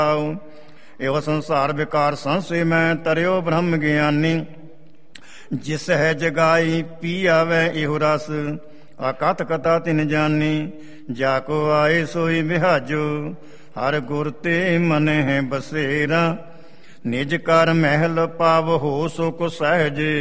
ਇਹੋ ਸੰਸਾਰ ਵਿਕਾਰ ਸੰਸੇ ਮੈਂ ਤਰਿਓ ਬ੍ਰਹਮ ਗਿਆਨੀ। ਜਿਸ ਹੈ ਜਗਾਈ ਪੀ ਆਵੈ ਇਹੋ ਰਸ ਆਕਥ ਕਥਾ ਤਿਨ ਜਾਨੀ। ਜਾ ਕੋ ਆਏ ਸੋਈ ਬਿਹਾਜੋ ਹਰ ਗੁਰ ਤੇ ਮਨ ਹੈ ਬਸੇਰਾ। ਨਿਜ ਕਰ ਮਹਿਲ ਪਾਵ ਹੋ ਸੁਖ ਸਹਿਜ